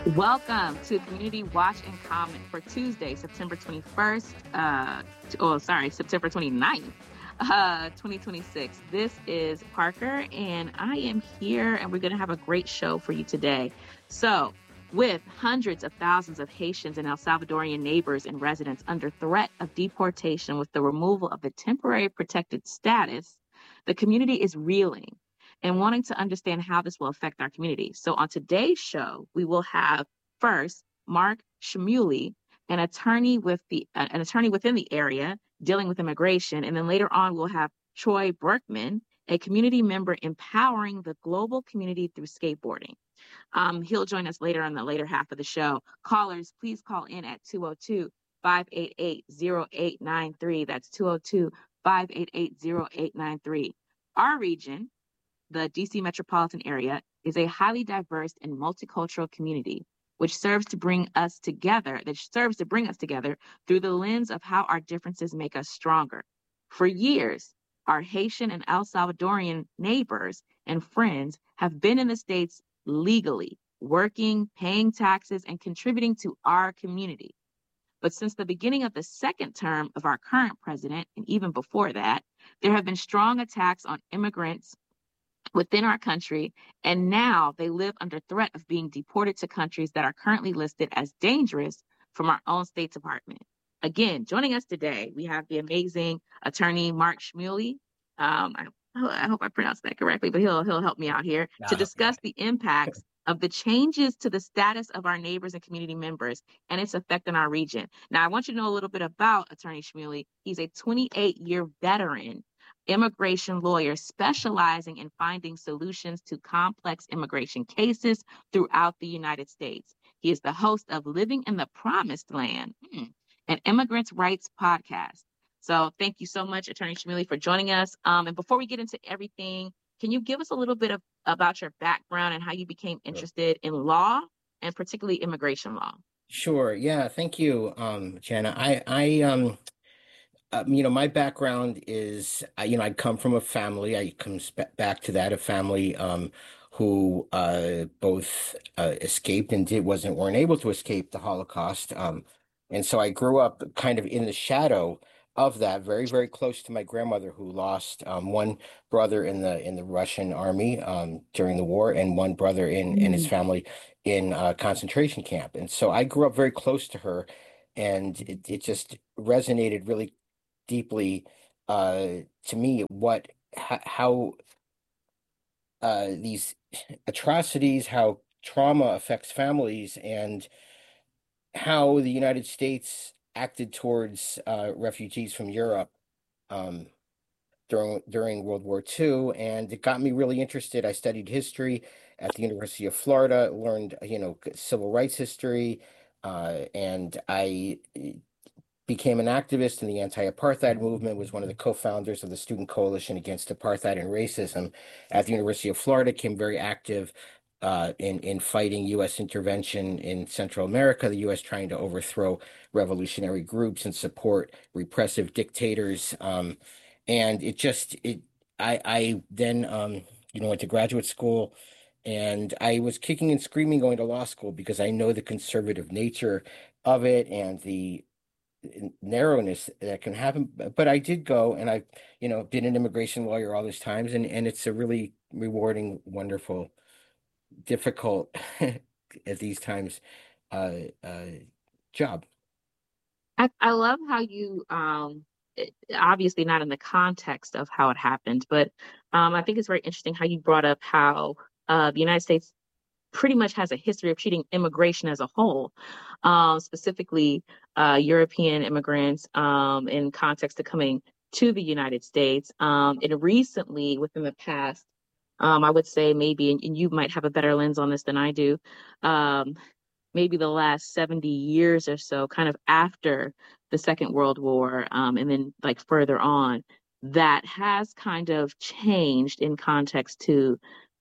Welcome to Community Watch and Comment for Tuesday, September 21st, September 29th, 2026. This is Parker, and I am here, and we're going to have a great show for you today. So, with hundreds of thousands of Haitians and El Salvadorian neighbors and residents under threat of deportation with the removal of the temporary protected status, the community is reeling and wanting to understand how this will affect our community. So on today's show, we will have first Mark Shmuley, an attorney within the area dealing with immigration, and then later on we'll have Troy Berkman, a community member empowering the global community through skateboarding. He'll join us later on the later half of the show. Callers, please call in at 202-588-0893. That's 202-588-0893. Our region, the DC metropolitan area, is a highly diverse and multicultural community which serves to bring us together through the lens of how our differences make us stronger. For years, our Haitian and El Salvadorian neighbors and friends have been in the States legally, working, paying taxes, and contributing to our community. But since the beginning of the second term of our current president, and even before that, there have been strong attacks on immigrants within our country, and now they live under threat of being deported to countries that are currently listed as dangerous from our own State Department. Again, joining us today, we have the amazing attorney Mark Shmuley. I hope I pronounced that correctly, but he'll help me out here to discuss the impacts of the changes to the status of our neighbors and community members and its effect on our region. Now, I want you to know a little bit about Attorney Shmuley. He's a 28-year veteran immigration lawyer specializing in finding solutions to complex immigration cases throughout the United States. He is the host of Living in the Promised Land, an immigrants' rights podcast. So thank you so much, Attorney Shmuley, for joining us. And before we get into everything, can you give us a little bit about your background and how you became interested in law and particularly immigration law? Sure. Yeah. Thank you, Jana. My background is, I come from a family. I come back to that, a family who both escaped and weren't able to escape the Holocaust. And so I grew up kind of in the shadow of that, very, very close to my grandmother, who lost one brother in the Russian army during the war, and one brother in his family in a concentration camp. And so I grew up very close to her, and it just resonated really deeply to me how these atrocities, how trauma affects families, and how the United States acted towards refugees from Europe um, during World War II, and it got me really interested. I studied history at the University of Florida, learned civil rights history, and I became an activist in the anti-apartheid movement, was one of the co-founders of the Student Coalition Against Apartheid and Racism at the University of Florida, became very active in fighting U.S. intervention in Central America, the U.S. trying to overthrow revolutionary groups and support repressive dictators. And I then, went to graduate school, and I was kicking and screaming going to law school because I know the conservative nature of it and the narrowness that can happen. But I did go, and I've, been an immigration lawyer all these times, and it's a really rewarding, wonderful, difficult at these times uh job. I love how you, obviously not in the context of how it happened, but I think it's very interesting how you brought up how the United States pretty much has a history of treating immigration as a whole, specifically European immigrants in context to coming to the United States. And recently, within the past, I would say maybe, and you might have a better lens on this than I do, um, maybe the last 70 years or so, kind of after the Second World War, and then like further on, that has kind of changed in context to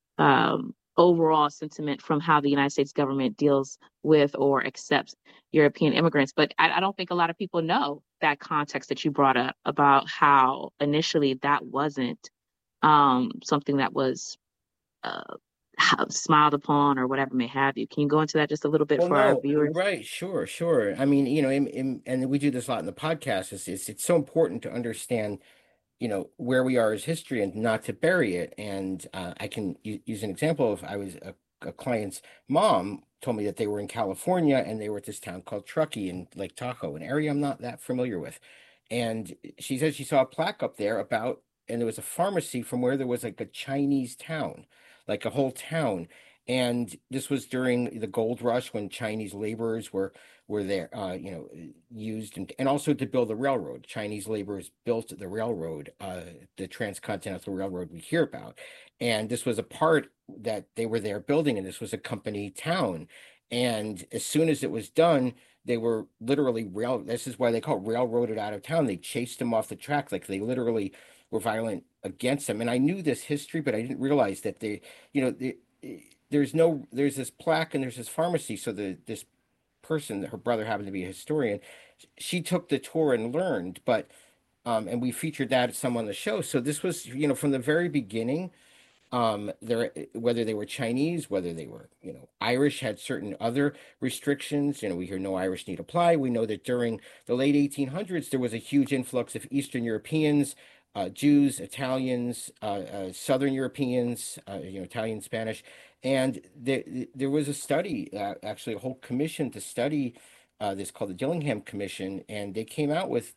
overall sentiment from how the United States government deals with or accepts European immigrants. But I don't think a lot of people know that context that you brought up about how initially that wasn't something that was uh, smiled upon or whatever may have you. Can you go into that just a little bit Well, for our no, viewers? right, sure, sure. I mean, and we do this a lot in the podcast. It's so important to understand, where we are as history and not to bury it. And I can use an example. If I was a client's mom told me that they were in California and they were at this town called Truckee in Lake Tahoe, an area I'm not that familiar with. And she said she saw a plaque up there about, and there was a pharmacy from where there was like a Chinese town, like a whole town. And this was during the gold rush when Chinese laborers were there, used and also to build the railroad. Chinese laborers built the railroad, the Transcontinental Railroad we hear about. And this was a part that they were there building, and this was a company town. And as soon as it was done, they were literally this is why they call it railroaded out of town. They chased them off the track, like they literally were violent against them. And I knew this history, but I didn't realize that you know, the, there's this plaque and there's this pharmacy. So this person, her brother happened to be a historian. She took the tour and learned, but and we featured that some on the show. So this was, from the very beginning, there, whether they were Chinese, whether they were, Irish, had certain other restrictions. We hear no Irish need apply. We know that during the late 1800s, there was a huge influx of Eastern Europeans, Jews, Italians, Southern Europeans, Italian, Spanish. And there was a study, actually a whole commission to study this called the Dillingham Commission, and they came out with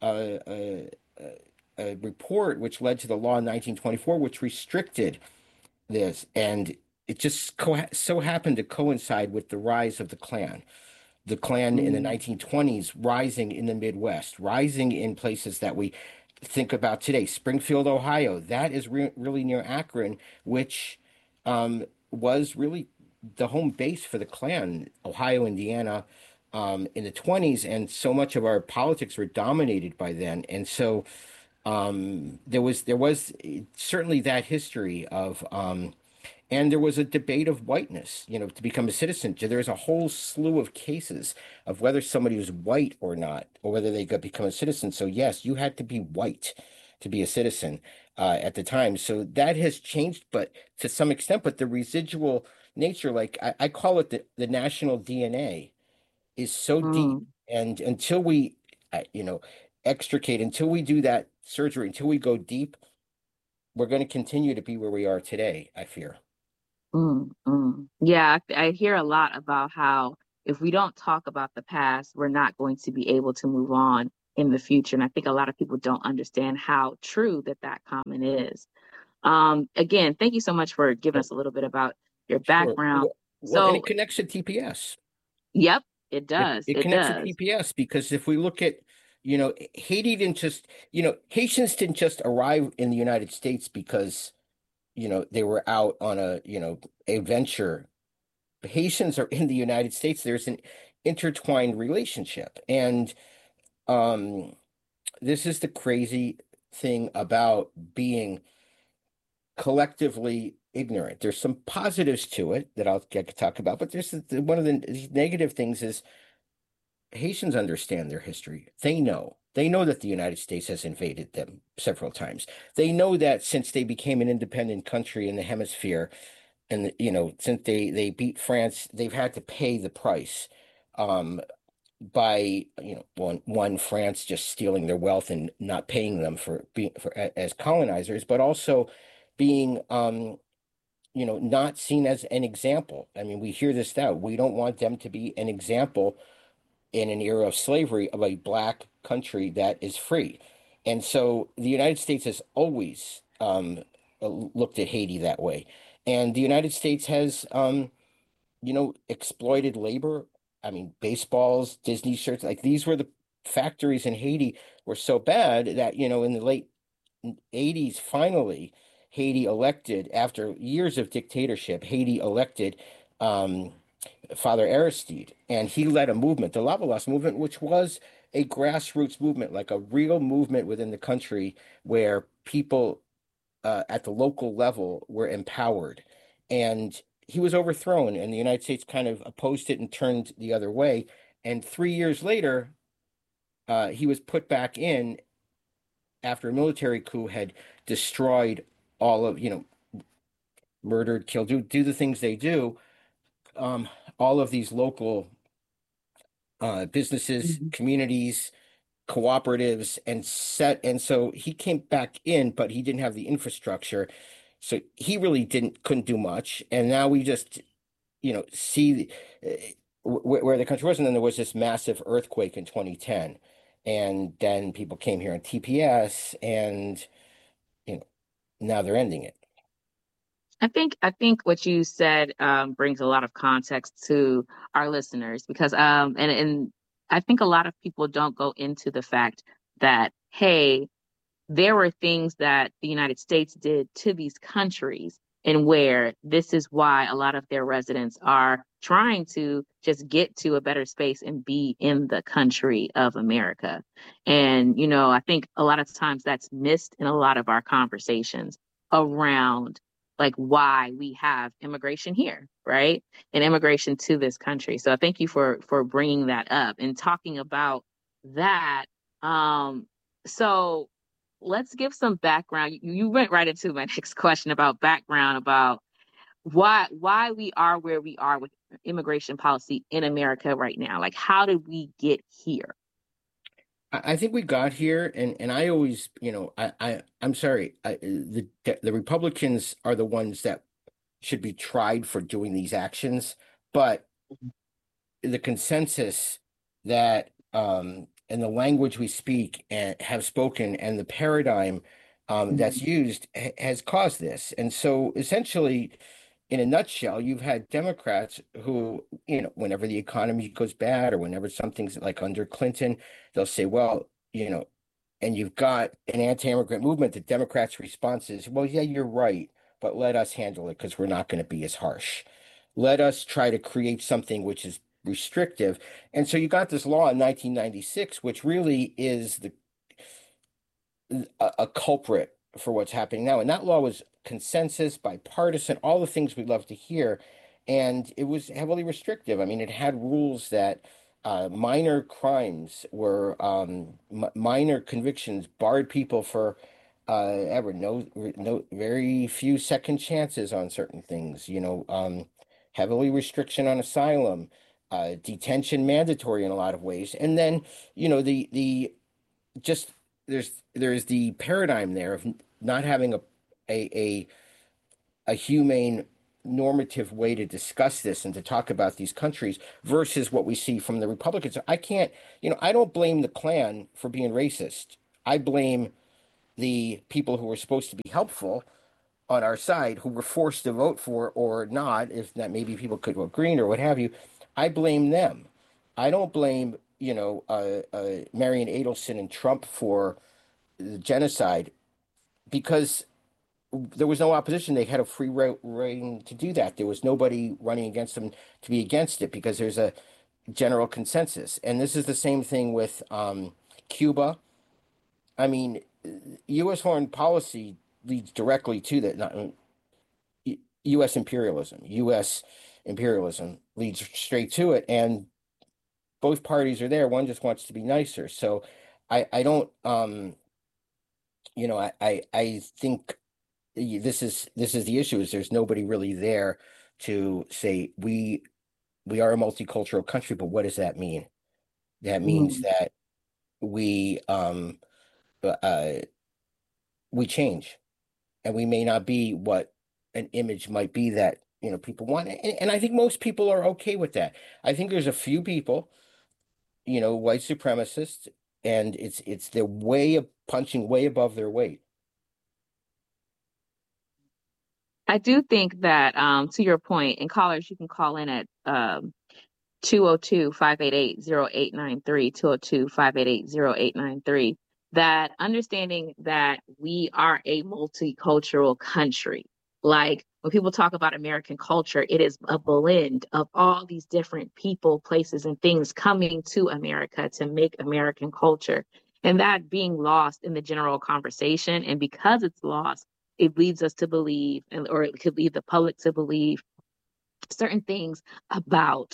a report which led to the law in 1924, which restricted this. And it just so happened to coincide with the rise of the Klan. The Klan in the Mm, 1920s rising in the Midwest, rising in places that we think about today. Springfield, Ohio, that is really near Akron, which was really the home base for the Klan. Ohio, Indiana, in the 20s, and so much of our politics were dominated by then. And so there was certainly that history of and there was a debate of whiteness, to become a citizen. There's a whole slew of cases of whether somebody was white or not, or whether they could become a citizen. So yes, you had to be white to be a citizen at the time. So that has changed, but to some extent. But the residual nature, like I call it the national DNA, is so deep. mm, And until we, extricate, until we do that surgery, until we go deep, we're going to continue to be where we are today, I fear. Yeah, I hear a lot about how if we don't talk about the past, we're not going to be able to move on in the future. And I think a lot of people don't understand how true that comment is. Again, thank you so much for giving Well, us a little bit about your sure. background. Well, and So, it connects to TPS. yep, it It, does. it It connects to does. TPS because if we look at, Haiti didn't just, Haitians didn't just arrive in the United States because, they were out on a venture. Haitians are in the United States. There's an intertwined relationship. And um, this is the crazy thing about being collectively ignorant. There's some positives to it that I'll get to talk about, but there's one of the negative things is Haitians understand their history. They know. They know that the United States has invaded them several times. They know that since they became an independent country in the hemisphere, and since they beat France, they've had to pay the price. By one France just stealing their wealth and not paying them for being as colonizers, but also being not seen as an example. I mean, we hear this now. We don't want them to be an example in an era of slavery of a black country that is free. And so the United States has always looked at Haiti that way. And the United States has exploited labor. I mean, baseballs, Disney shirts, like these were the factories in Haiti were so bad that, in the late 80s, finally, Haiti elected, after years of dictatorship, Haiti elected um, Father Aristide, and he led a movement, the Lavalas movement, which was a grassroots movement, like a real movement within the country where people at the local level were empowered. And he was overthrown, and the United States kind of opposed it and turned the other way. And 3 years later, he was put back in after a military coup had destroyed all of, murdered, killed, do the things they do. Um, all of these local businesses, Mhm. communities, cooperatives, and so he came back in, but he didn't have the infrastructure. So he really couldn't do much. And now we just, see where the country was. And then there was this massive earthquake in 2010. And then people came here on TPS and, you know, now they're ending it. I think what you said brings a lot of context to our listeners because and I think a lot of people don't go into the fact that, hey, there were things that the United States did to these countries, and where this is why a lot of their residents are trying to just get to a better space and be in the country of America. And, I think a lot of times that's missed in a lot of our conversations around like why we have immigration here, right? And immigration to this country. So I thank you for bringing that up and talking about that. Um, so let's give some background. You went right into my next question about background about why we are where we are with immigration policy in America right now. Like, how did we get here? I think we got here, and I always, I'm sorry, the Republicans are the ones that should be tried for doing these actions, but the consensus that and the language we speak and have spoken and the paradigm that's Mhm. used has caused this. And so essentially, in a nutshell, you've had Democrats who, whenever the economy goes bad or whenever something's like under Clinton, they'll say, well, and you've got an anti-immigrant movement. The Democrats' response is, well, yeah, you're right, but let us handle it because we're not going to be as harsh. Let us try to create something which is restrictive. And so you got this law in 1996, which really is a culprit for what's happening now. And that law was consensus, bipartisan, all the things we love to hear. And it was heavily restrictive. I mean, it had rules that minor crimes were minor convictions barred people for ever no very few second chances on certain things, heavily restriction on asylum, detention mandatory in a lot of ways. And then, the just there's the paradigm there of not having a a, a humane normative way to discuss this and to talk about these countries versus what we see from the Republicans. I can't, I don't blame the Klan for being racist. I blame the people who were supposed to be helpful on our side who were forced to vote for or not, if that maybe people could vote green or what have you. I blame them. I don't blame, Marion Adelson and Trump for the genocide because there was no opposition. They had a free reign to do that. There was nobody running against them to be against it because there's a general consensus. And this is the same thing with Cuba. I mean, U.S. foreign policy leads directly to that. Not, U.S. imperialism. U.S. imperialism leads straight to it. And both parties are there. One just wants to be nicer. So I don't, I think this is the issue is there's nobody really there to say we are a multicultural country, but what does that mean? That means Mm. that we uh we change and we may not be what an image might be that people want, and I think most people are okay with that. I think there's a few people, white supremacists, and it's their way of punching way above their weight. I do think that, to your point, and callers, you can call in at 202 that understanding that we are a multicultural country. Like when people talk about American culture, it is a blend of all these different people, places, and things coming to America to make American culture. And that being lost in the general conversation. And because it's lost, it leads us to believe, or it could lead the public to believe certain things about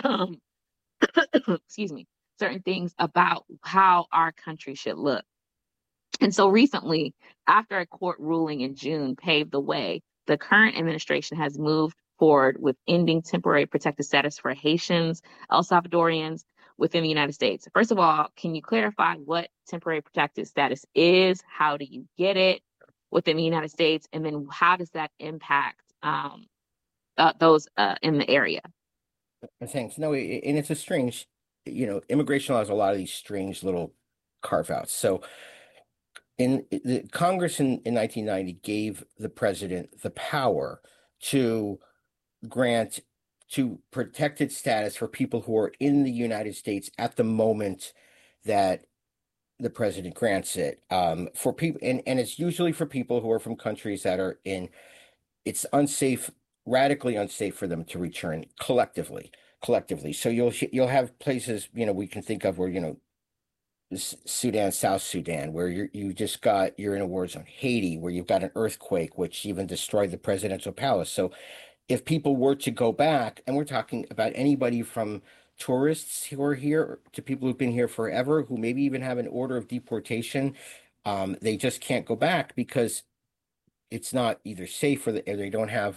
excuse me, certain things about how our country should look. And so recently, after a court ruling in June paved the way the current administration has moved forward with ending temporary protected status for Haitians, El Salvadorians within the United States. First of all, can you clarify what temporary protected status is? How do you get it within the United States? And then how does that impact those in the area? Thanks. No, and it's a strange, immigration law has a lot of these strange little carve outs. So in the Congress in 1990 gave the president the power to grant to protected status for people who are in the United States at the moment that the president grants it. For people, and it's usually for people who are from countries that are in, it's unsafe, radically unsafe for them to return collectively. So you'll have places, we can think of where, Sudan, South Sudan, where you're in a war zone. Haiti, where you've got an earthquake, which even destroyed the presidential palace. So if people were to go back, and we're talking about anybody from tourists who are here to people who've been here forever, who maybe even have an order of deportation, they just can't go back because it's not either safe or they don't have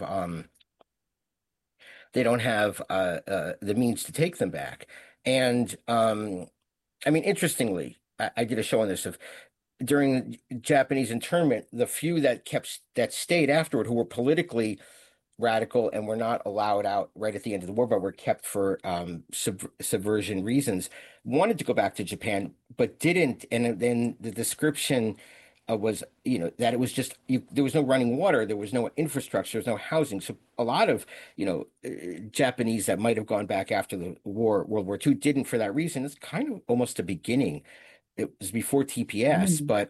the means to take them back. And I mean, interestingly, I did a show on this of during Japanese internment, the few that stayed afterward who were politically radical and were not allowed out right at the end of the war, but were kept for subversion reasons, wanted to go back to Japan, but didn't. And then the description was, that it was just there was no running water, there was no infrastructure, there was no housing. So a lot of, Japanese that might have gone back after the war, World War II, didn't for that reason. It's kind of almost a beginning. It was before TPS, but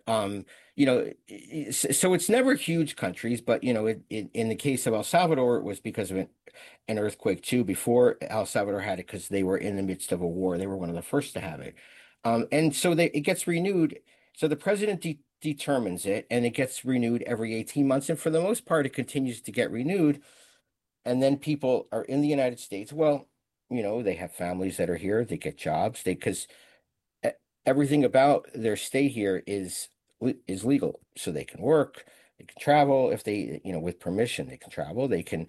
so it's never huge countries, but in the case of El Salvador, it was because of an earthquake too. Before El Salvador had it, because they were in the midst of a war, they were one of the first to have it, and so it gets renewed. So the president determines it, and it gets renewed every 18 months, and for the most part, it continues to get renewed. And then people are in the United States. Well, they have families that are here, they get jobs, because everything about their stay here is legal, so they can work, they can travel if they, with permission, they can travel, they can,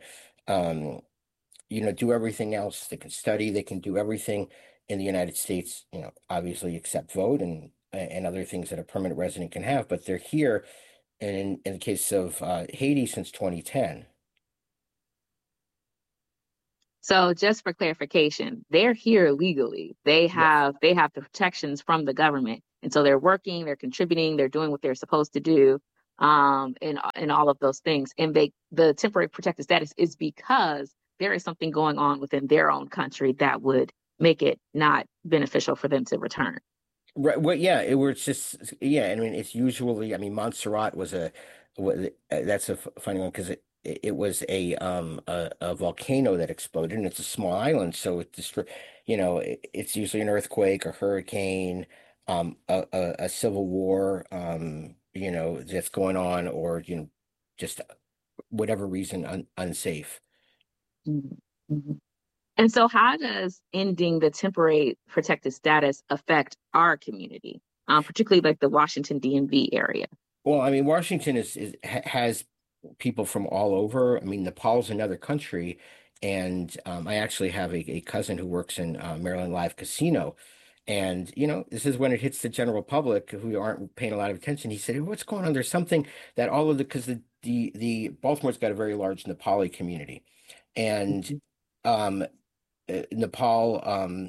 do everything else, they can study, they can do everything in the United States, obviously except vote and other things that a permanent resident can have, but they're here. And in the case of Haiti, since 2010. So just for clarification, they're here legally. Yes. They have the protections from the government. And so they're working, they're contributing, they're doing what they're supposed to do, and all of those things. And the temporary protected status is because there is something going on within their own country that would make it not beneficial for them to return. Right. Well, yeah, it's just, yeah. I mean, it's usually, I mean, Montserrat that's a funny one because it was a volcano that exploded, and it's a small island, so it's usually an earthquake, a hurricane, a civil war, that's going on, or just whatever reason unsafe. Mhm. Mhm. And so, how does ending the temporary protected status affect our community, particularly like the Washington DMV area? Well, I mean, Washington has people from all over. I mean, Nepal's another country, and I actually have a cousin who works in Maryland Live Casino, and this is when it hits the general public who aren't paying a lot of attention. He said, "Hey, what's going on? There's something that all of because the Baltimore's got a very large Nepali community, and Mhm. um, Nepal."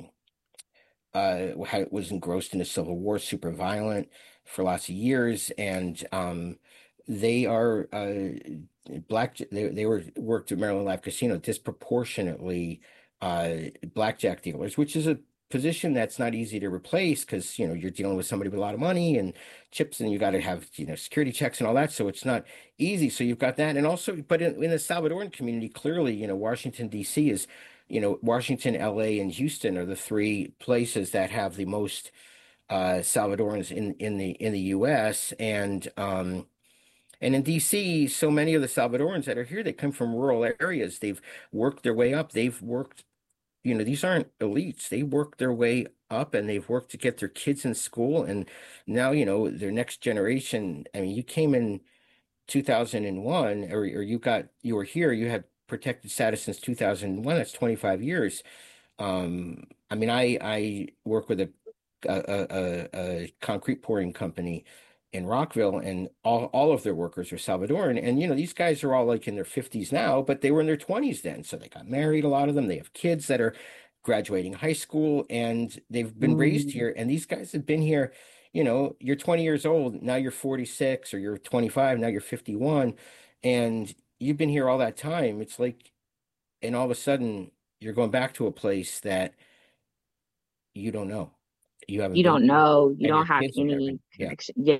Was engrossed in the Civil War, super violent for lots of years, and they are they were worked at Maryland Live Casino disproportionately blackjack dealers, which is a position that's not easy to replace because you're dealing with somebody with a lot of money and chips, and you got to have security checks and all that, so it's not easy. So you've got that, and also, but in the Salvadoran community, clearly, Washington D.C. is Washington, LA, and Houston are the three places that have the most Salvadorans in the US. And in DC, so many of the Salvadorans that are here, they come from rural areas. They've worked their way up. They've worked, these aren't elites. They work their way up, and they've worked to get their kids in school. And now, their next generation, I mean, you came in 2001, or you were here, you had protected status since 2001. That's 25 years. I mean, I work with a concrete pouring company in Rockville, and all of their workers are Salvadoran. And these guys are all like in their 50s now, but they were in their 20s then. So they got married, a lot of them. They have kids that are graduating high school, and they've been raised Mm. here. And these guys have been here, you're 20 years old, now you're 46, or you're 25, now you're 51, and you've been here all that time. It's like, and all of a sudden you're going back to a place that you don't know. You haven't You been don't there, know, you and your don't have kids have never been. any Yeah. connection. Yeah,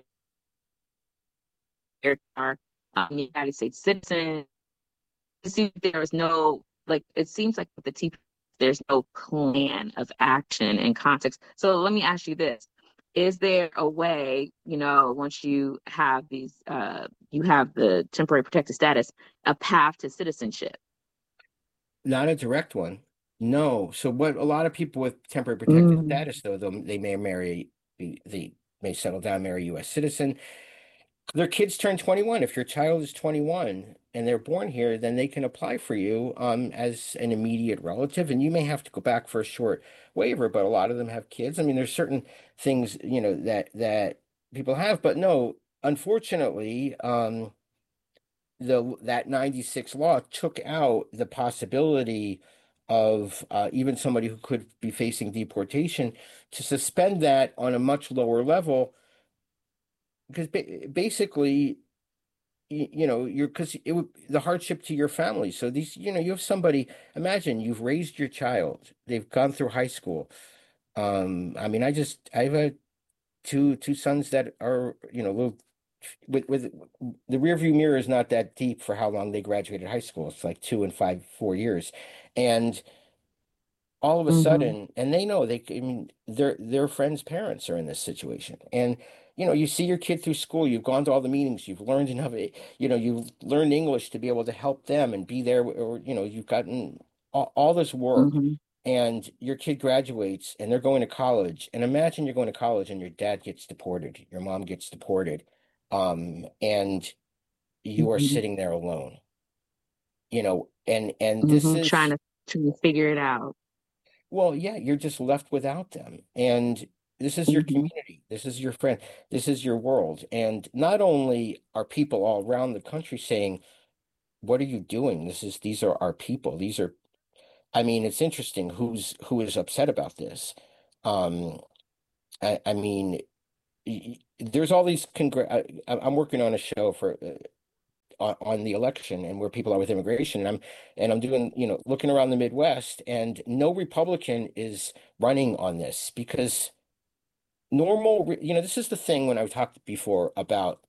there are United States citizens. It seems there is no, like, it seems like with the TP, there's no plan of action and context. So let me ask you this. Is there a way, once you have you have the temporary protected status, a path to citizenship? Not a direct one. No. So what a lot of people with temporary protected Mm, status, though, they may marry, they may settle down, marry a U.S. citizen. Their kids turn 21. If your child is 21 and they're born here, then they can apply for you as an immediate relative, and you may have to go back for a short waiver, but a lot of them have kids. I mean, there's certain things, that people have, but no, unfortunately, that 96 law took out the possibility of even somebody who could be facing deportation to suspend that on a much lower level, because basically, you're, because it would, the hardship to your family. So these, you have somebody, imagine you've raised your child, they've gone through high school. I mean, I have two sons that are, little, with the rear view mirror is not that deep for how long they graduated high school. It's like 4 years. And all of a hmm sudden, and they know, I mean, their friends' parents are in this situation. And you see your kid through school, you've gone to all the meetings, you've learned enough, you've learned English to be able to help them and be there, or you've gotten all this work, hmm and your kid graduates and they're going to college. And imagine you're going to college and your dad gets deported, your mom gets deported, and you are hmm sitting there alone, and this Trying is, to figure it out. well, yeah, you're just left without them. And this is your Hmm community. This is your friend. This is your world. And not only are people all around the country saying, "What are you doing? These are our people. These are," I mean, it's interesting who is upset about this. Um, I mean, there's all these I'm working on a show for on the election and where people are with immigration. And I'm doing, looking around the Midwest, and no Republican is running on this because this is the thing when I've talked before about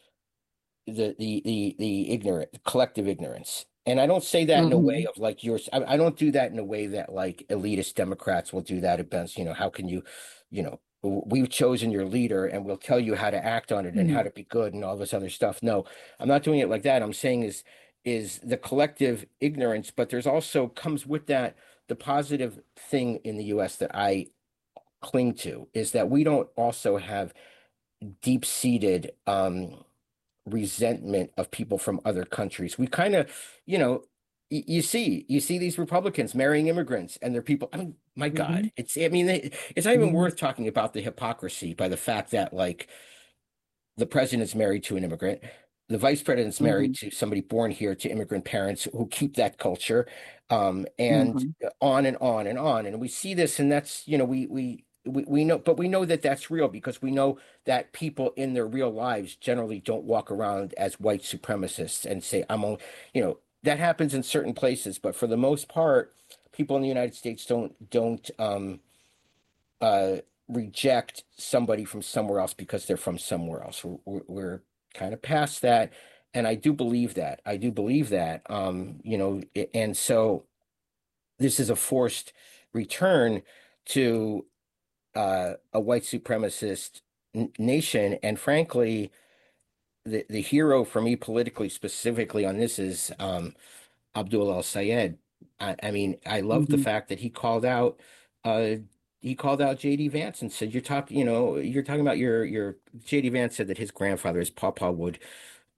the ignorant, collective ignorance. And I don't say that in a way hmm of like yours. I don't do that in a way that like elitist Democrats will do that against, how can we've chosen your leader and we'll tell you how to act on it and how to be good and all this other stuff. No, I'm not doing it like that. I'm saying is the collective ignorance, but there's also comes with that the positive thing in the US that I cling to is that we don't also have deep-seated resentment of people from other countries. We kind of, you know, you see these Republicans marrying immigrants and they're people. I mean, my hmm God, I mean, it's not even hmm worth talking about the hypocrisy by the fact that like the president's married to an immigrant. The vice president's married hmm to somebody born here to immigrant parents who keep that culture, and hmm on and on and on. And we see this, and that's, we know, but we know that that's real because we know that people in their real lives generally don't walk around as white supremacists and say, that happens in certain places, but for the most part, people in the United States don't uh, reject somebody from somewhere else because they're from somewhere else. We're kind of past that. And I do believe that. I do believe that. And so this is a forced return to a white supremacist nation. And frankly, the hero for me politically, specifically on this, is Abdul El-Sayed. I mean, I love the hmm fact that uh he called out JD Vance and said, you're talking about your JD Vance said that his grandfather, his Papa, would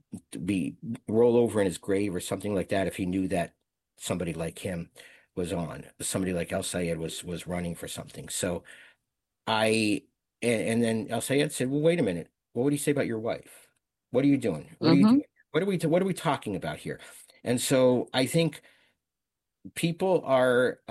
be roll over in his grave or something like that if he knew that somebody like him was on, somebody like El Sayed was running for something. So I and then El Sayed said, "Well, wait a minute. What would he say about your wife? What are you doing? What are you Mm-hmm. doing? What are we talking about here?" And so I think people are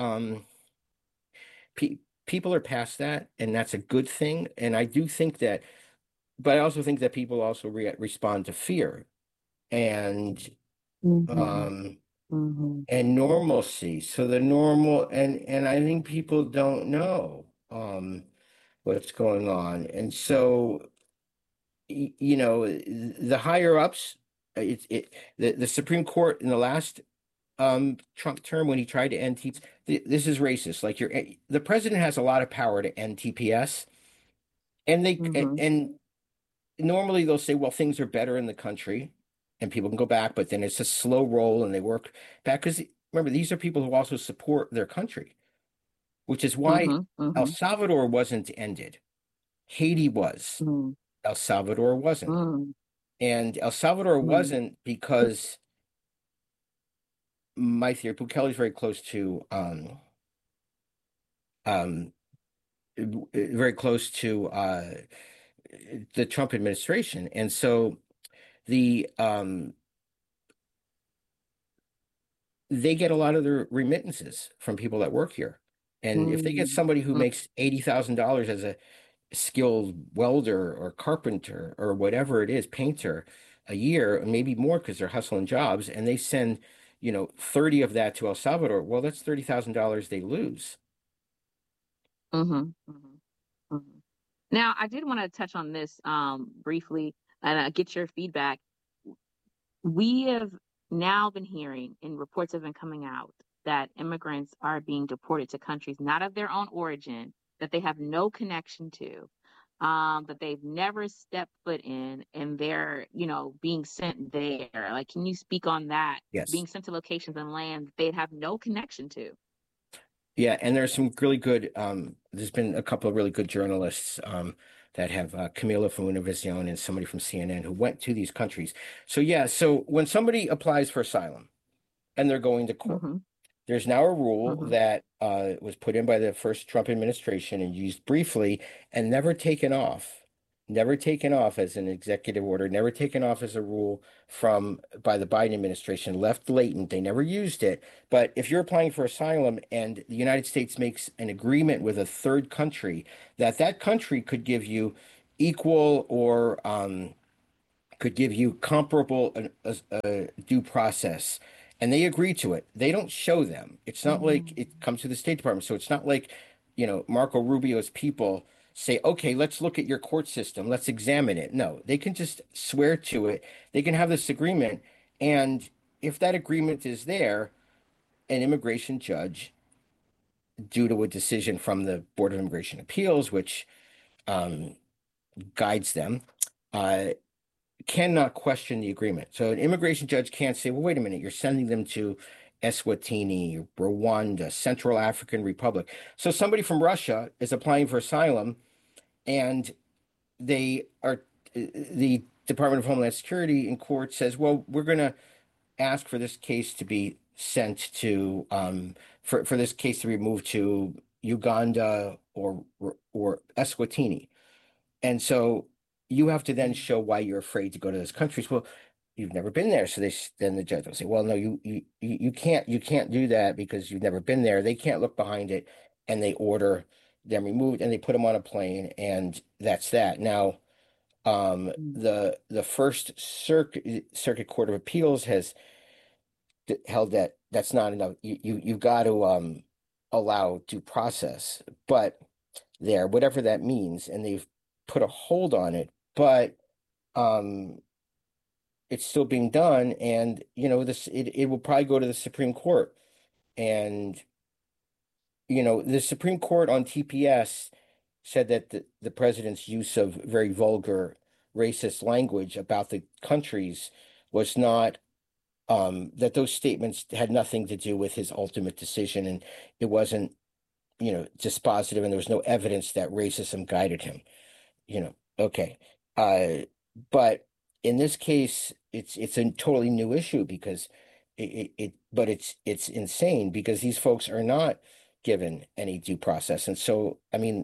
pe people are past that, and that's a good thing. And I do think that, but I also think that people also respond to fear and Mm-hmm. um Mm-hmm. and normalcy. So the normal and I think people don't know what's going on. And so you know, the higher ups, the Supreme Court in the last Trump term when he tried to end this is racist. Like the president has a lot of power to end TPS, and Mm-hmm. normally they'll say, well, things are better in the country, and people can go back, but then it's a slow roll, and they work back because remember these are people who also support their country, which is why Mm-hmm. El Mm-hmm. Salvador wasn't ended. Haiti was. Mm-hmm. El Salvador wasn't. And El Salvador Mm-hmm. wasn't because my theory, Bukele is very close to um very close to the Trump administration. And so the they get a lot of their remittances from people that work here. And if they get somebody who Mm-hmm. makes $80,000 as a skilled welder or carpenter or whatever it is, painter a year, maybe more because they're hustling jobs, and they send, 30 of that to El Salvador, well, that's $30,000 they lose. Mm-hmm. Mm-hmm. Now, I did want to touch on this briefly and get your feedback. We have now been hearing, and reports have been coming out, that immigrants are being deported to countries not of their own origin, that they have no connection to, that they've never stepped foot in, and they're, being sent there. Like, can you speak on that? Yes. Being sent to locations and land they have no connection to. Yeah, and there's some really good there's been a couple of really good journalists that have Camila from Univision and somebody from CNN who went to these countries. So yeah, so when somebody applies for asylum and they're going to court, Mm-hmm. there's now a rule Mm-hmm. that was put in by the first Trump administration and used briefly and never taken off as an executive order, never taken off as a rule from by the Biden administration, left latent. They never used it. But if you're applying for asylum and the United States makes an agreement with a third country, that country could give you equal or could give you comparable due process, and they agree to it. They don't show them. It's not like it comes to the State Department, so it's not like Marco Rubio's people say, "Okay, let's look at your court system. Let's examine it." No, they can just swear to it. They can have this agreement, and if that agreement is there, an immigration judge, due to a decision from the Board of Immigration Appeals, which um, guides them, uh, cannot question the agreement. So an immigration judge can't say, well, wait a minute, you're sending them to Eswatini, Rwanda, Central African Republic. So somebody from Russia is applying for asylum and the Department of Homeland Security in court says, well, we're going to ask for this case to be sent to, for this case to be moved to Uganda or Eswatini. And so you have to then show why you're afraid to go to those countries. Well, you've never been there. So then the judge will say, well, no, you can't do that because you've never been there. They can't look behind it, and they order them removed and they put them on a plane, and that's that. Now, the First Circuit Court of Appeals has held that that's not enough. You've got to allow due process, but there, whatever that means, and they've put a hold on it, but um it's still being done, and it will probably go to the Supreme Court. And the Supreme Court on TPS said that the president's use of very vulgar racist language about the countries was not that those statements had nothing to do with his ultimate decision, and it wasn't dispositive, and there was no evidence that racism guided him. Okay. Uh, but in this case, it's a totally new issue because but it's insane because these folks are not given any due process. And so, I mean,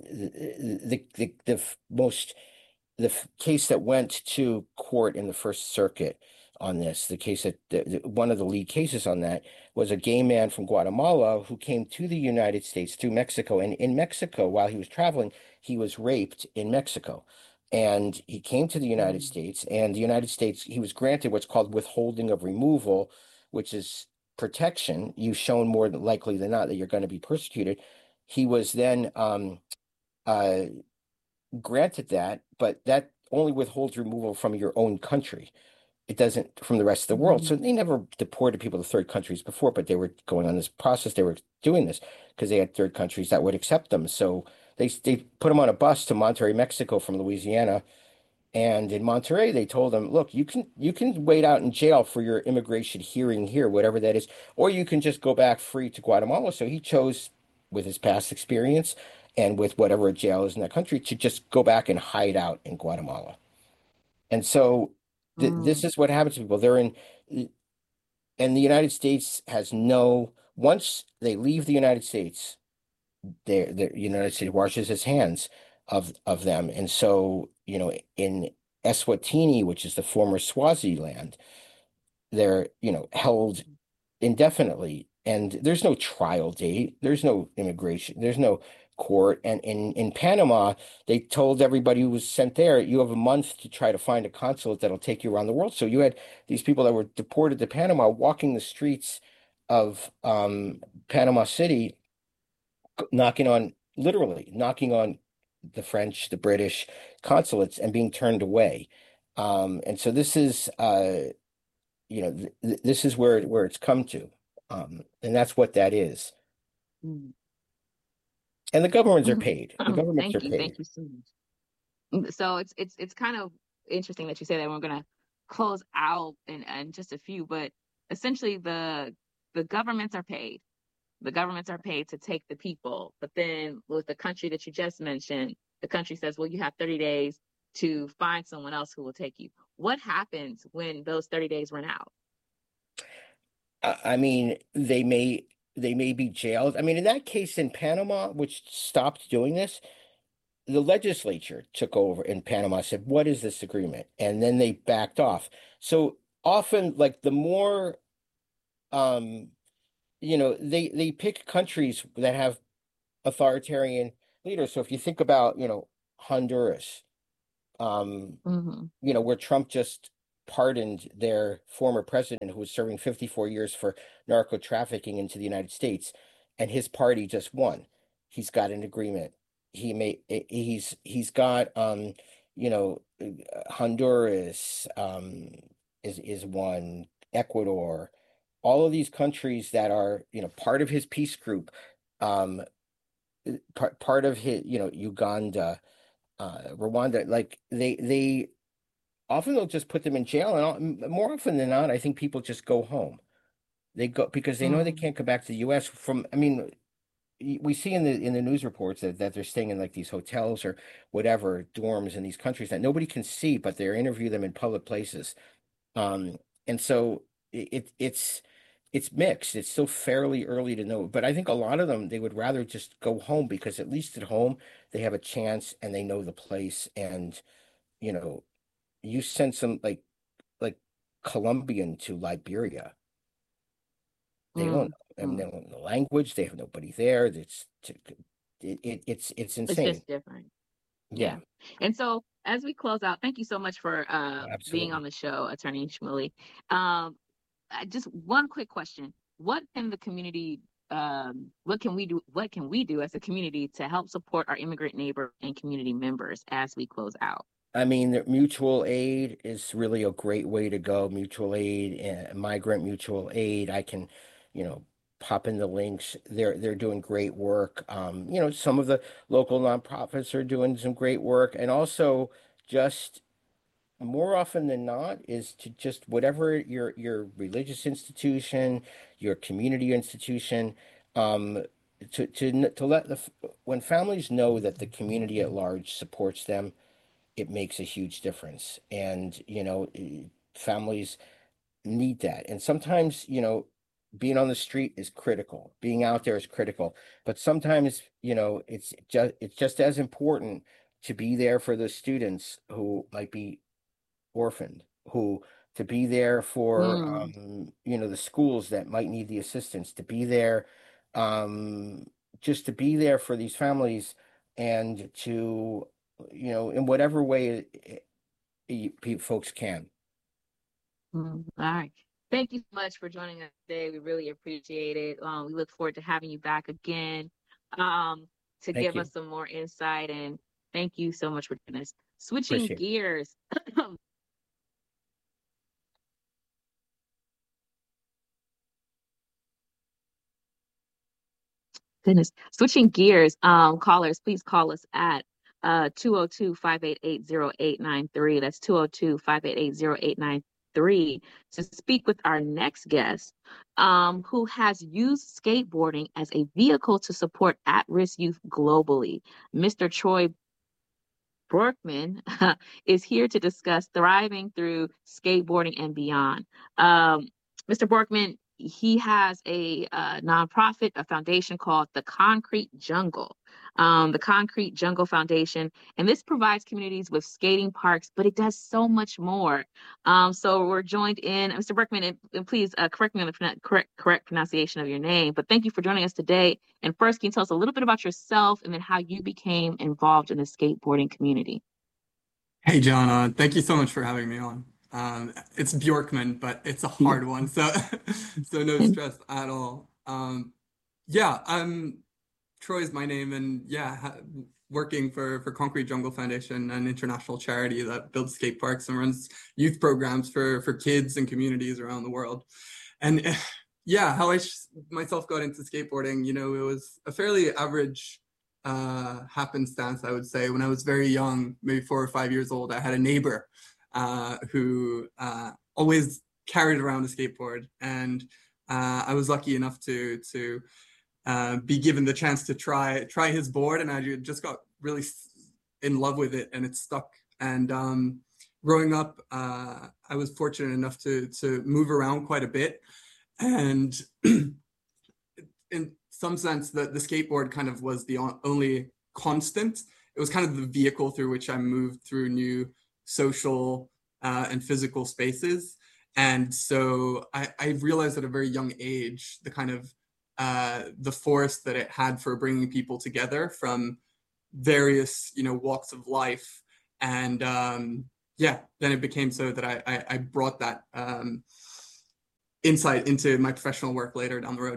most case that went to court in the First Circuit on this, the case that one of the lead cases on that was a gay man from Guatemala who came to the United States through Mexico. And in Mexico, while he was traveling, he was raped in Mexico. And he came to the United Mm, States, and the United States, he was granted what's called withholding of removal, which is protection. You've shown more than likely than not that you're going to be persecuted. He was then uh, granted that, but that only withholds removal from your own country. It doesn't from the rest of the world. So mm, they never deported people to third countries before, but they were going on this process. They were doing this because they had third countries that would accept them. So they put them on a bus to Monterrey, Mexico from Louisiana. And in Monterrey, they told them, look, you can wait out in jail for your immigration hearing here, whatever that is, or you can just go back free to Guatemala. So he chose, with his past experience and with whatever jail is in that country, to just go back and hide out in Guatemala. And so this mm, is what happens to people. And the United States has once they leave the United States, the United States washes its hands of them. And so, in Eswatini, which is the former Swaziland, they're, held indefinitely. And there's no trial date, there's no immigration, there's no court. And in Panama, they told everybody who was sent there, you have a month to try to find a consulate that'll take you around the world. So you had these people that were deported to Panama walking the streets of Panama City, literally knocking on the French, the British consulates and being turned away. And so this is, this is where it's come to. And that's what that is. mm. And the governments are paid. The governments are Thank paid. you so much. So it's kind of interesting that you say that we're gonna close out in just a few, but essentially the governments are paid. The governments are paid to take the people, but then with the country that you just mentioned, the country says, well, you have 30 days to find someone else who will take you. What happens when those 30 days run out? I mean, they may be jailed. I mean, in that case in Panama, which stopped doing this, the legislature took over in Panama, said, "What is this agreement?" And then they backed off. So often, like the more, um, they pick countries that have authoritarian leaders. So if you think about, Honduras, um, Hmm. where Trump just pardoned their former president who was serving 54 years for narco trafficking into the United States, and his party just won. He's got an agreement. He's got Honduras is one, Ecuador, all of these countries that are, part of his peace group, um part of his, Uganda, Rwanda, like they often they'll just put them in jail, and more often than not, I think people just go home. They go because they know they Mm, can't come back to the U.S. I mean, we see in the news reports that they're staying in like these hotels or whatever dorms in these countries that nobody can see, but they interview them in public places. And so it's mixed. It's still fairly early to know, but I think a lot of them they would rather just go home because at least at home they have a chance and they know the place. And you know, you send some like Colombian to Liberia. They don't mm, know. I mean, they mm. don't know the language. They have nobody there. It's It's insane. just different. Yeah, Yeah. And so as we close out, thank you so much for being on absolutely. the show, Attorney Shmuley. Um, just one quick question. What can the community what can we do as a community to help support our immigrant neighbor and community members as we close out? I mean, the mutual aid is really a great way to go. Mutual aid and migrant mutual aid. I can, you know, pop in the links. They're doing great work. Some of the local nonprofits are doing some great work, and also just more often than not is to just whatever your religious institution, your community institution, um, to let when families know that the community at large supports them, it makes a huge difference. And, families need that. And sometimes, being on the street is critical. Being out there is critical. But sometimes, it's just as important to be there for the students who might be orphaned, who to be there for Mm, the schools that might need the assistance, to be there, um, just to be there for these families, and to, in whatever way folks can. All right. Thank you so much for joining us today. We really appreciate it. We look forward to having you back again um, to Thank give you. us some more insight. And thank you so much for doing this. Switching Appreciate it. gears. Goodness. Switching gears, callers, please call us at 202-588-0893. That's 202-588-0893 to speak with our next guest, who has used skateboarding as a vehicle to support at-risk youth globally. Mr. Troy Borkman is here to discuss thriving through skateboarding and beyond. Mr. Borkman, he has a nonprofit, a foundation called the Concrete Jungle. The Concrete Jungle Foundation, and this provides communities with skating parks, but it does so much more. So we're joined in, Mr. Berkman, and please correct me on the correct pronunciation of your name. But thank you for joining us today. And first, can you tell us a little bit about yourself and then how you became involved in the skateboarding community? Hey, John, thank you so much for having me on. It's Bjorkman, but it's a hard one, so so no stress at all. Yeah, Troy's my name, and yeah, working for Concrete Jungle Foundation, an international charity that builds skate parks and runs youth programs for kids and communities around the world. And yeah, how I myself got into skateboarding, it was a fairly average happenstance, I would say. When I was very young, maybe 4 or 5 years old, I had a neighbor who always carried around a skateboard, and I was lucky enough to be given the chance to try his board, and I just got really in love with it, and it stuck. And growing up, I was fortunate enough to move around quite a bit, and in some sense, the skateboard kind of was the only constant. It was kind of the vehicle through which I moved through new social and physical spaces. And so I realized at a very young age the kind of the force that it had for bringing people together from various walks of life. And yeah, then it became so that I brought that insight into my professional work later down the road.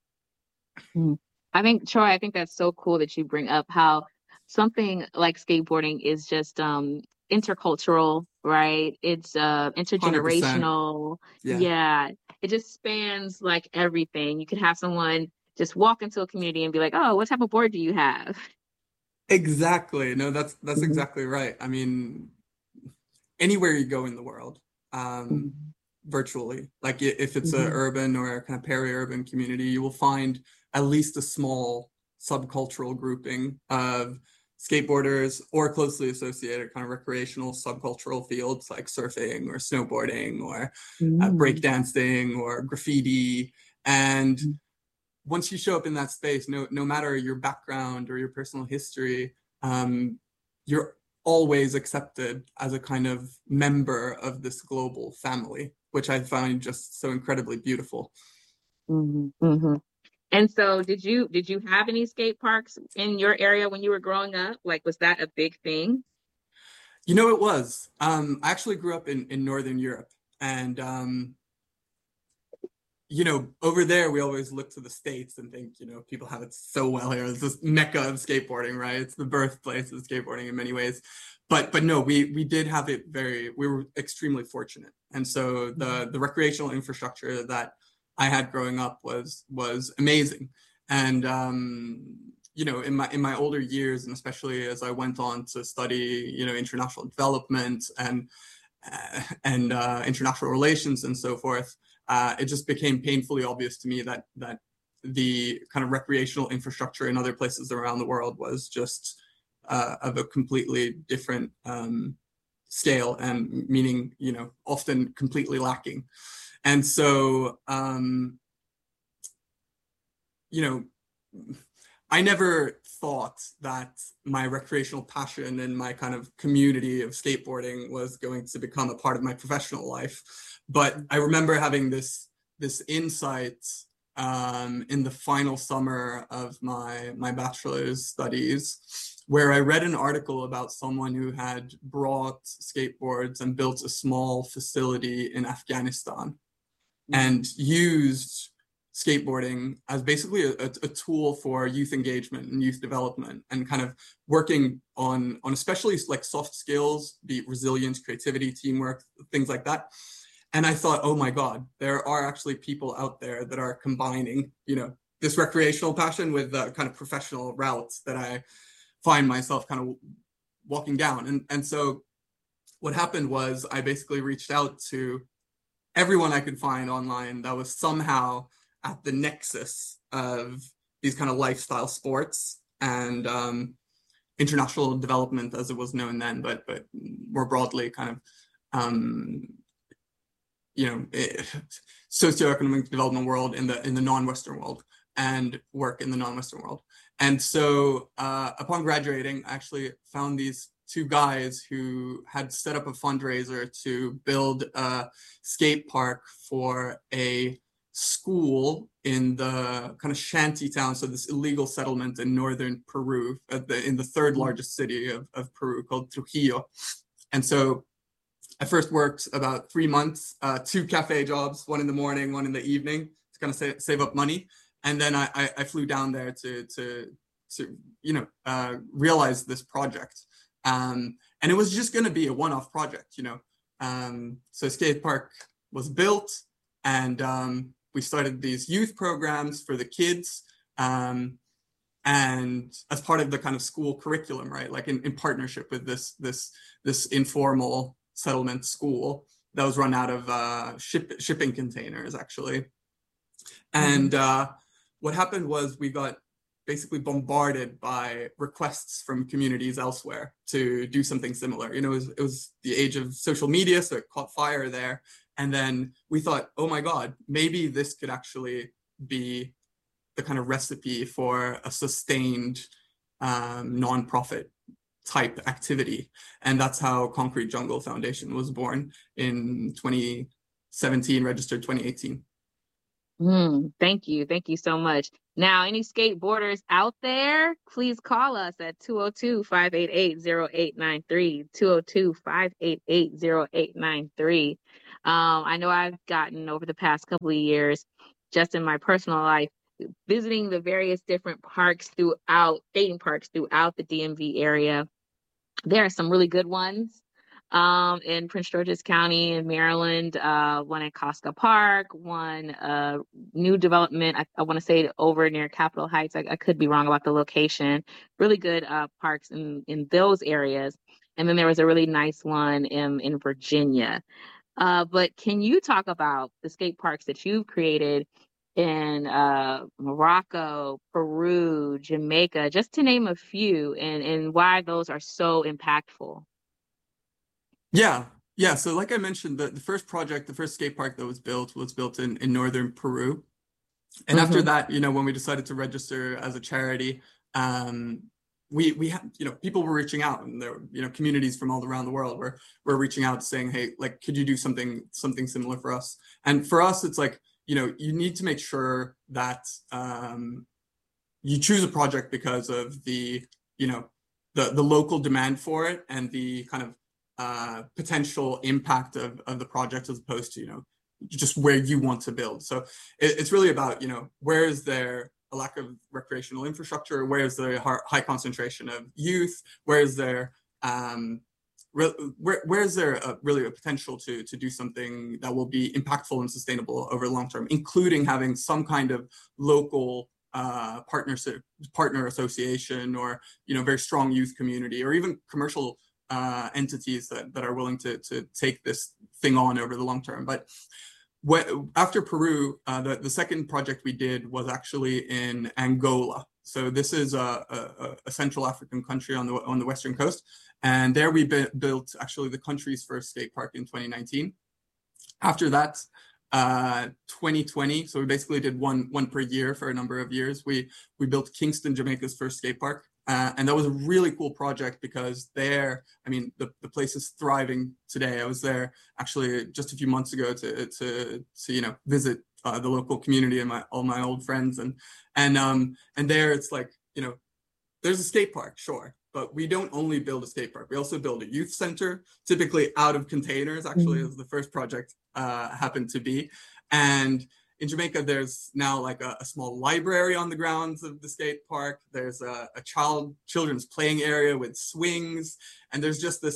I think, Troy, I think that's so cool that you bring up how something like skateboarding is just intercultural, right? It's 100%. intergenerational. Yeah. Yeah, it just spans like everything. You could have someone just walk into a community and be like, "Oh, what type of board do you have?" Exactly. No, that's Mhm. exactly right. I mean, anywhere you go in the world, Mhm. virtually, like if it's a Mhm. urban or a kind of peri-urban community, you will find at least a small subcultural grouping of skateboarders or closely associated kind of recreational subcultural fields like surfing or snowboarding or Mhm. breakdancing or graffiti. And once you show up in that space, no matter your background or your personal history, you're always accepted as a kind of member of this global family, which I find just so incredibly beautiful. Mhm. Mhm. And so, did you have any skate parks in your area when you were growing up? Like, was that a big thing? It was. I actually grew up in Northern Europe, and over there, we always look to the States and think, people have it so well here. It's this mecca of skateboarding, right? It's the birthplace of skateboarding in many ways. But no, we did have it we were extremely fortunate. And so the recreational infrastructure that I had growing up was amazing. And in my older years, and especially as I went on to study, international development and international relations and so forth, it just became painfully obvious to me that the kind of recreational infrastructure in other places around the world was just of a completely different scale, and meaning, often completely lacking. And so, I never thought that my recreational passion and my kind of community of skateboarding was going to become a part of my professional life. But I remember having this insight in the final summer of my bachelor's studies, where I read an article about someone who had brought skateboards and built a small facility in Afghanistan and used skateboarding as basically a tool for youth engagement and youth development, and kind of working on especially like soft skills, be it resilience, creativity, teamwork, things like that. And I thought, oh my God, there are actually people out there that are combining, this recreational passion with the kind of professional routes that I find myself kind of walking down. And so what happened was I basically reached out to everyone I could find online that was somehow at the nexus of these kind of lifestyle sports and international development, as it was known then, but more broadly kind of socioeconomic development world in the non-Western world, and work in the non-Western world. And so upon graduating, I actually found these two guys who had set up a fundraiser to build a skate park for a school in the kind of shanty town, so this illegal settlement in northern Peru, in the third largest city of Peru, called Trujillo. And so I first worked about 3 months, 2 cafe jobs, one in the morning, one in the evening, to kind of save up money. And then I flew down there to realize this project. And it was just going to be a one-off project, So skate park was built, and we started these youth programs for the kids, and as part of the kind of school curriculum, right? Like in partnership with this informal settlement school that was run out of shipping containers, actually. And what happened was we got basically bombarded by requests from communities elsewhere to do something similar. It was the age of social media, so it caught fire there. And then we thought, oh my God, maybe this could actually be the kind of recipe for a sustained nonprofit type activity. And that's how Concrete Jungle Foundation was born in 2017, registered 2018. Thank you. Thank you so much. Now, any skateboarders out there, please call us at 202-588-0893, 202-588-0893. I know I've gotten over the past couple of years, just in my personal life, visiting the various different skating parks throughout the DMV area. There are some really good ones in Prince George's County in Maryland, one at Costco Park, one new development, I want to say over near Capitol Heights. I could be wrong about the location. Really good parks in those areas. And then there was a really nice one in Virginia. But can you talk about the skate parks that you've created in Morocco, Peru, Jamaica, just to name a few, and why those are so impactful? Yeah. So like I mentioned, the first project, the first skate park that was built in northern Peru. And after that, when we decided to register as a charity, we had, people were reaching out, and there were, communities from all around the world were reaching out saying, hey, like, could you do something similar for us? And for us, it's like, you need to make sure that you choose a project because of the local demand for it and the kind of potential impact of the project, as opposed to, just where you want to build. So it's really about, where is there a lack of recreational infrastructure? Where is there a high concentration of youth? Where is there really a potential to do something that will be impactful and sustainable over long term, including having some kind of local partner association, or very strong youth community, or even commercial entities that are willing to take this thing on over the long term. But after Peru, the second project we did was actually in Angola, So this is a Central African country on the western coast, and there we built actually the country's first skate park in 2019. After that, 2020, so we basically did one per year for a number of years. We built Kingston, Jamaica's first skate park. And that was a really cool project because there, I mean, the place is thriving today. I was there actually just a few months ago to visit the local community and all my old friends, and there it's like, there's a skate park, sure, but we don't only build a skate park. We also build a youth center, typically out of containers, actually, as the first project happened to be. And in Jamaica, there's now like a small library on the grounds of the skate park. There's a children's playing area with swings. And there's just this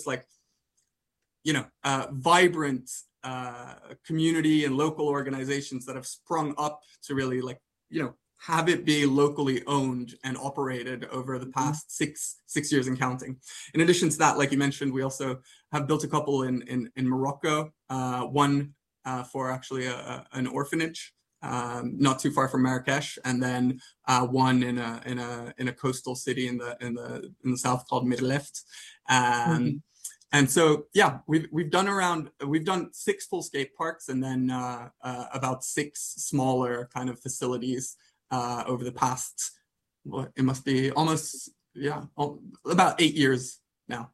vibrant community and local organizations that have sprung up to really have it be locally owned and operated over the past six years and counting. In addition to that, like you mentioned, we also have built a couple in Morocco, one for actually an orphanage not too far from Marrakesh, and then one in a coastal city in the south called Middeleft. And so, yeah, we've done 6 full skate parks, and then about 6 smaller kind of facilities over the past, it must be almost, about 8 years now.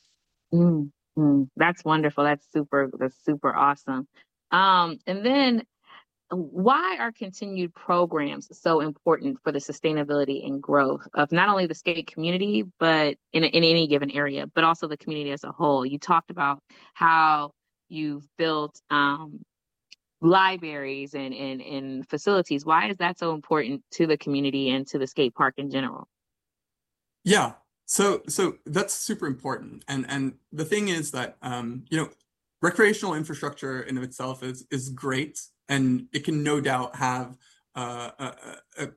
That's wonderful. That's super awesome. And then, why are continued programs so important for the sustainability and growth of not only the skate community, but in any given area, but also the community as a whole? You talked about how you've built libraries and facilities. Why is that so important to the community and to the skate park in general? Yeah, so that's super important. And the thing is that recreational infrastructure in of itself is great, and it can no doubt have a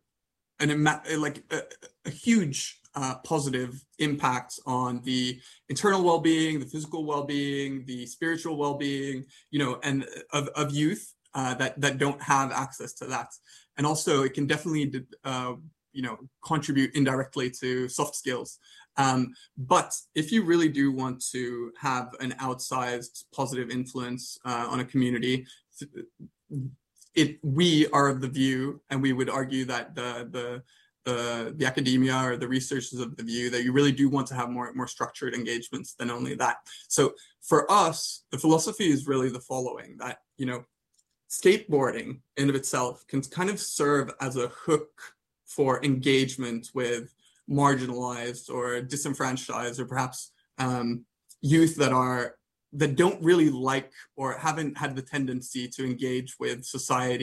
huge positive impact on the internal well-being, the physical well-being, the spiritual well-being, and of youth that don't have access to that. And also, it can definitely contribute indirectly to soft skills. But if you really do want to have an outsized positive influence on a community, we are of the view, and we would argue that the academia or the research is of the view that you really do want to have more structured engagements than only that. So for us, the philosophy is really the following: that skateboarding in of itself can kind of serve as a hook for engagement with marginalized or disenfranchised, or perhaps youth that don't really like or haven't had the tendency to engage with society